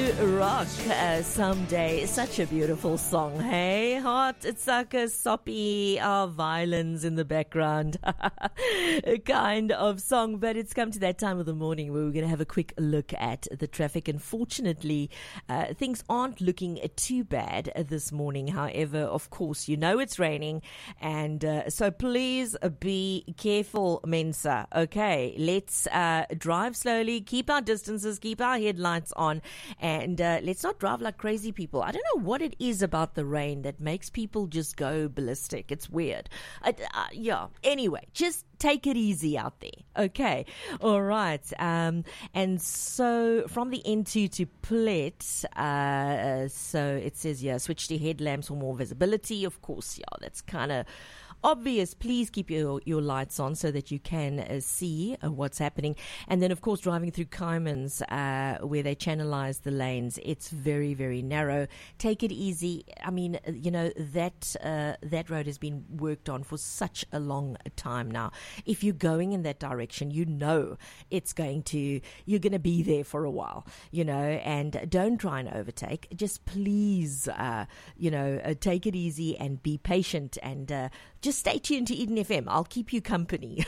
to rock someday. Such a beautiful song, hey? Hot, it's like a soppy violins in the background kind of song. But it's come to that time of the morning where we're going to have a quick look at the traffic. Unfortunately, things aren't looking too bad this morning. However, of course, you know it's raining. And so please be careful, Mensa. Okay, let's drive slowly, keep our distances, keep our headlights on, and let's not drive like crazy people. I don't know what it is about the rain that makes people just go ballistic. It's weird. Yeah. Anyway, just take it easy out there. Okay. All right. And so from the N2 to Plet, so it says, yeah, switch to headlamps for more visibility. Of course, yeah, that's kind of obvious. Please keep your lights on so that you can see what's happening. And then, of course, driving through Kymans, where they channelize the lanes, it's very, very narrow. Take it easy. I mean, you know, that road has been worked on for such a long time now. If you're going in that direction, you know you're going to be there for a while, you know, and don't try and overtake. Just please, take it easy and be patient, and just stay tuned to Eden FM. I'll keep you company.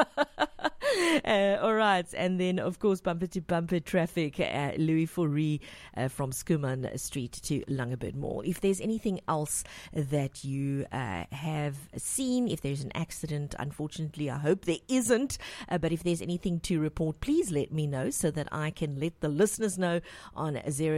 All right. And then, of course, bumper to bumper traffic, Louis Fourie from Schoeman Street to Langebird Mall. If there's anything else that you have seen, if there's an accident, unfortunately, I hope there isn't. But if there's anything to report, please let me know so that I can let the listeners know on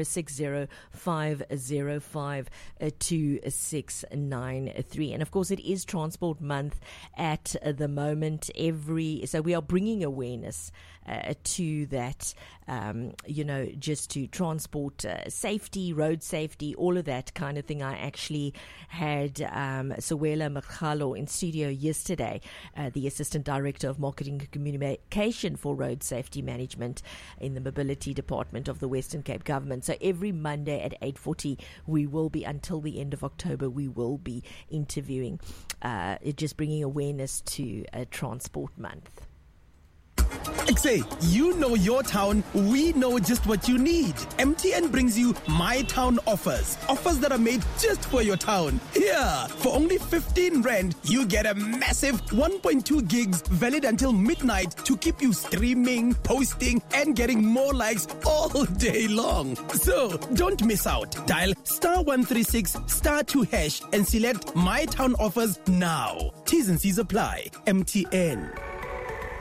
060-505-2693. And of course, it is Transport Month at the moment. So we are bringing awareness to that, just to transport safety, road safety, all of that kind of thing. I actually had Sawela Mkhalo in studio yesterday, the Assistant Director of Marketing and Communication for Road Safety Management in the Mobility Department of the Western Cape Government. So every Monday at 8:40, we will be, until the end of October, we will be interviewing, just bringing awareness to Transport Month. Say, you know your town, we know just what you need. MTN brings you My Town offers. Offers that are made just for your town. Yeah, for only 15 Rand, you get a massive 1.2 gigs valid until midnight to keep you streaming, posting, and getting more likes all day long. So, don't miss out. Dial *136 *2# and select My Town offers now. T's and C's apply. MTN.